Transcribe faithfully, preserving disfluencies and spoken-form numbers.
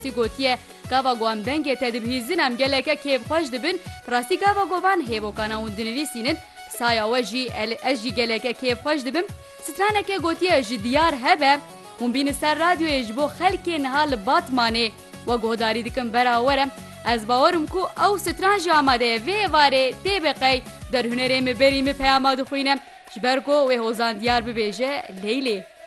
gotiye gava guan dengê te dibihîzin em geleke kêfxweş dibin rastî gava govan hêvokana hûn dinivîsînin saya we jî ez jî geleke kêfxweş dibim straneke gotiye ji diyar hebe hûn bînin ser radyoyê ji bo xelkê niha li Batmanê we guhdarî dikin bera were ez bawerim ku ew stran jî amade ye vê êvarê tê biqey derhunerê me berî me peyama dixwîne ji ber ku wê hozan diyar bibêje Leylê.